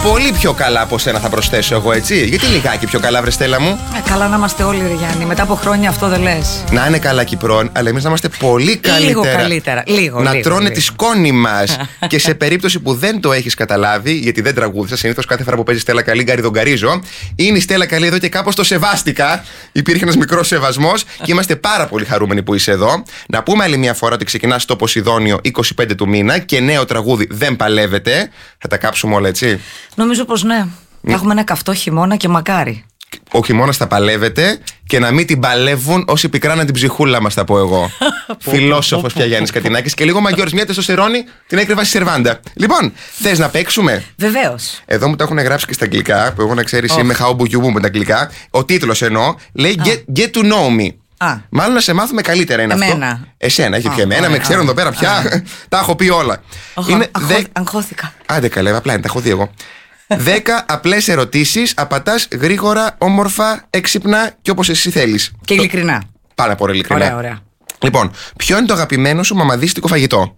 πολύ πιο καλά από σένα, θα προσθέσω εγώ, έτσι. Γιατί λιγάκι πιο καλά, βρε Στέλλα μου. Καλά να είμαστε όλοι, ρε Γιάννη. Μετά από χρόνια αυτό δεν λες. Να είναι καλά Κυπρών, αλλά εμείς να είμαστε πολύ καλύτερα. Λίγο καλύτερα. Να τρώνε τη σκόνη μας. Και σε περίπτωση που δεν το έχεις καταλάβει, γιατί δεν τραγούδισα, συνήθως κάθε φορά που παίζει Στέλλα Καλή, γκαριδογκαρίζω. Είναι η Στέλλα Καλή εδώ και κάπως το σεβάστηκα. Υπήρχε ένας μικρός σεβασμός και είμαστε πάρα πολύ χαρούμενοι που είσαι εδώ. Να πούμε άλλη μια φορά ότι ξεκινάς στο Ποσειδόνιο 25 του μήνα και νέο τραγούδι Δεν Παλεύετε. Θα τα κάψουμε όλα, έτσι. Νομίζω πως ναι. Θα έχουμε ένα καυτό χειμώνα και μακάρι. Ο χειμώνας θα παλεύεται και να μην την παλεύουν όσοι πικράναν την ψυχούλα μας, θα πω εγώ. Φιλόσοφος πια Γιάννης Κατινάκης και λίγο μαγιόρς. Μια τεστοστερόνη την έκρυβα στη σερβάντα. Λοιπόν, θες να παίξουμε? Βεβαίως. Εδώ μου τα έχουν γράψει και στα αγγλικά, που εγώ να ξέρεις είμαι χαόμπου με τα αγγλικά. Ο τίτλος εννοώ λέει Get to know me. Μάλλον να σε μάθουμε καλύτερα είναι εμένα. Αυτό. Εσένα, έχει και εμένα, με ξέρουν εδώ πέρα πια. Τα έχω πει όλα. Αγχώθηκα. Άντε καλέ, απλά είναι, τα έχω δει εγώ. 10 απλές ερωτήσεις, απαντάς γρήγορα, όμορφα, έξυπνα και όπως εσύ θέλεις. Και ειλικρινά. Πάρα πολύ ειλικρινά. Ωραία. Λοιπόν, ποιο είναι το αγαπημένο σου μαμαδίστικο φαγητό?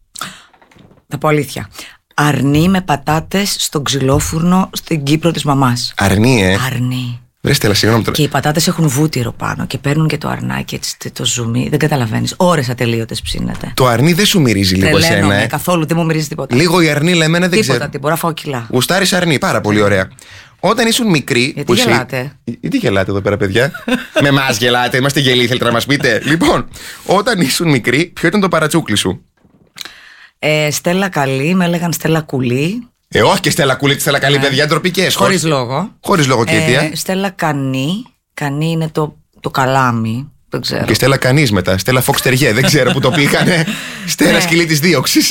Θα πω αλήθεια. Αρνί με πατάτες στον ξυλόφουρνο στην Κύπρο της μαμάς. Αρνί, Αρνί. Βρε Στέλλα, συγγνώμη τώρα. Και οι πατάτες έχουν βούτυρο πάνω και παίρνουν και το αρνάκι, έτσι το ζουμί. Δεν καταλαβαίνεις. Ώρες ατελείωτες ψήνεται. Το αρνί δεν σου μυρίζει λίγο εσένα? Καθόλου, δεν μου μυρίζει τίποτα. Λίγο η αρνί λέμε, δεν ξέρω. Τίποτα, μπορώ να φάω κιλά. Γουστάρεις αρνί, πάρα πολύ ωραία. Όταν ήσουν μικρή. Γιατί γελάτε? Γιατί γελάτε εδώ πέρα, παιδιά? Με εμάς γελάτε, είμαστε γελοί, θέλετε να μας πείτε? Λοιπόν, όταν ήσουν μικρή, ποιο ήταν το παρατσούκλι σου? Στέλλα Καλή, με έλεγαν Στέλλα Κουλή. Όχι και Στέλλα Κουλή, Στέλλα Καλή, παιδιά, ντροπικές. Χωρίς λόγο. Χωρίς λόγο και αιτία. Στέλλα Κανή. Κανή είναι το καλάμι. Δεν ξέρω. Και Στέλλα Κανής μετά. Στέλλα Φόξ Τεριέ, δεν ξέρω που το πήγανε. Στέλλα σκυλή της δίωξης.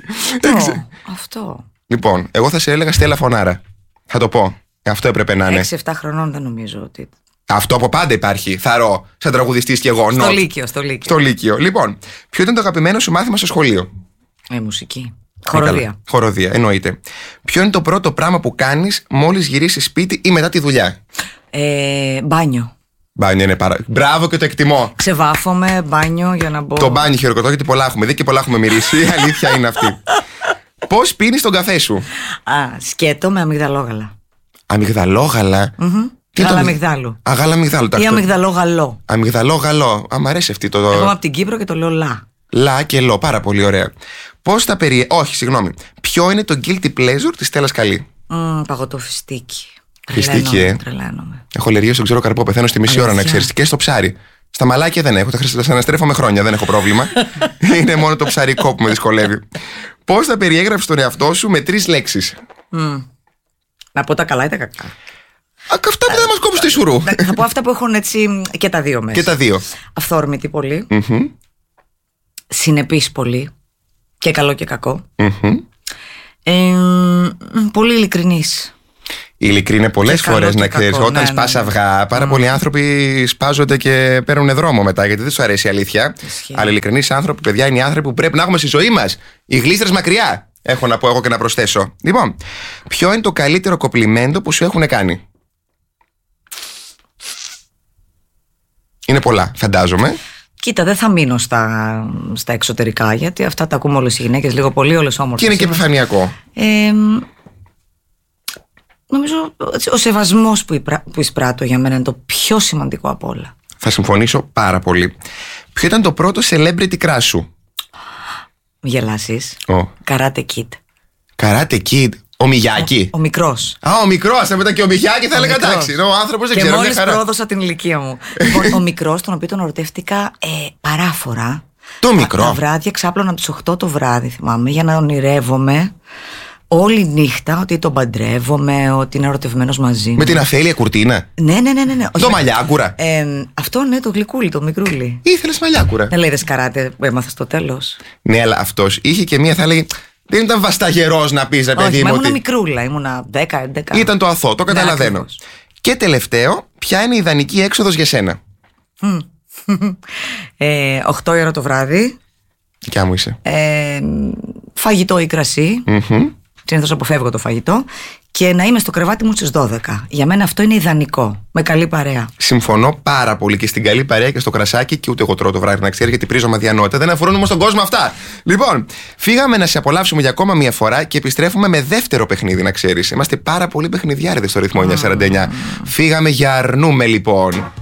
Αυτό. Λοιπόν, εγώ θα σε έλεγα Στέλλα Φωνάρα. Θα το πω. Αυτό έπρεπε να είναι. 6-7 χρονών δεν νομίζω ότι. Αυτό από πάντα υπάρχει. Θαρώ. Σαν τραγουδιστής κι εγώ. Στο Λύκειο. Λοιπόν, ποιο ήταν το αγαπημένο σου μάθημα στο σχολείο? Μουσική. Χοροδία. Χοροδία, εννοείται. Ποιο είναι το πρώτο πράγμα που κάνεις μόλις γυρίσεις σπίτι ή μετά τη δουλειά? Μπάνιο. Μπάνιο είναι Μπράβο και το εκτιμώ. Ξεβάφομαι, μπάνιο για να μπω. Το μπάνιο χειροκροτώ γιατί πολλά έχουμε δει και πολλά έχουμε μυρίσει. Η αλήθεια είναι αυτή. Πώς πίνεις τον καφέ σου? Σκέτο με αμυγδαλόγαλα. Αμυγδαλόγαλα. Γάλα αμυγδάλου. Γάλα αμυγδάλου. Ή αμυγδαλόγαλο. Αμυγδαλόγαλο. Μ' αρέσει αυτή το. Εγώ είμαι από την Κύπρο και το λέω λα. Λα και λο, πάρα πολύ ωραία. Πώς τα Όχι, συγγνώμη. Ποιο είναι το guilty pleasure της Στέλλας Καλή? Παγωτό φιστίκι. Φιστίκι, Τρελαίνομαι. Έχω αλλεργία στον ξερό καρπό, πεθαίνω στη μισή ώρα να ξέρεις. Και στο ψάρι. Στα μαλάκια δεν έχω, τα αναστρέφω με χρόνια, δεν έχω πρόβλημα. Είναι μόνο το ψαρικό που με δυσκολεύει. Πώς θα περιέγραψες τον εαυτό σου με 3 λέξεις? Να πω τα καλά ή τα κακά? Αυτά που δεν μας κόβουν στη σουρού. Θα πω αυτά που έχουν έτσι και τα δύο μέσα. Και τα δύο. Αυθόρμητη πολύ. Συνεπής πολύ. Και καλό και κακό. Πολύ ειλικρινής. Η ειλικρίνη είναι πολλές φορές, να ξέρεις. Όταν σπάς αυγά, πάρα πολλοί άνθρωποι σπάζονται και παίρνουν δρόμο μετά, γιατί δεν σου αρέσει η αλήθεια. Αλλά ειλικρινείς άνθρωποι, παιδιά, είναι οι άνθρωποι που πρέπει να έχουμε στη ζωή μας. Οι γλίστρες μακριά, έχω να πω εγώ και να προσθέσω. Λοιπόν, ποιο είναι το καλύτερο κοπλιμέντο που σου έχουν κάνει? Είναι πολλά, φαντάζομαι. Κοίτα, δεν θα μείνω στα εξωτερικά, γιατί αυτά τα ακούμε όλες οι γυναίκες, λίγο πολύ, όλες όμορφες. Και είναι και επιφανειακό. Νομίζω ο σεβασμός που εισπράττω για μένα είναι το πιο σημαντικό από όλα. Θα συμφωνήσω πάρα πολύ. Ποιο ήταν το πρώτο celebrity crush σου? Μη γελάσεις. Karate Kid. Karate Kid. Ο Μιγιάκη. Ο μικρός. Ο μικρός, μετά και ο Μιγιάκη θα έλεγα εντάξει. Ο άνθρωπος δεν ξέρω. Και μόλις πρόδωσα την ηλικία μου. Λοιπόν, ο μικρός, τον οποίο τον ερωτεύτηκα παράφορα. Το μικρό. Τα βράδια ξάπλωνα τις 8 το βράδυ, θυμάμαι, για να ονειρεύομαι όλη νύχτα ότι τον παντρεύομαι, ότι είναι ερωτευμένος μαζί μου. Με την αφέλεια κουρτίνα. Ναι. Το μαλλιάκουρα. Αυτό ναι, το γλυκούλι, το μικρούλι. Ήθελες μαλλιάκουρα. Δεν λέει καράτε που έμαθα στο τέλος. Ναι, αλλά αυτός είχε και μία, θα έλεγε. Δεν ήταν βασταγερός να πεις, ρε παιδί μου. Ήμουνα μικρούλα, ήμουνα 10-11. Ήταν το αθώο, το καταλαβαίνω. Ναι, και τελευταίο, ποια είναι η ιδανική έξοδος για σένα? 8 ώρα το βράδυ. Δικιά μου είσαι. Φαγητό ή κρασί. Συνήθως αποφεύγω το φαγητό. και να είμαι στο κρεβάτι μου στις 12. Για μένα αυτό είναι ιδανικό. Με καλή παρέα. Συμφωνώ πάρα πολύ και στην καλή παρέα και στο κρασάκι, και ούτε εγώ τρώω το βράδυ, να ξέρει, γιατί πρίζω μαδιανότητα. Δεν αφορούν όμως τον κόσμο αυτά. Λοιπόν, φύγαμε να σε απολαύσουμε για ακόμα μία φορά και επιστρέφουμε με δεύτερο παιχνίδι, να ξέρεις. Είμαστε πάρα πολύ παιχνιδιάριδες στο ρυθμό 949. Φύγαμε για αρνούμε, λοιπόν.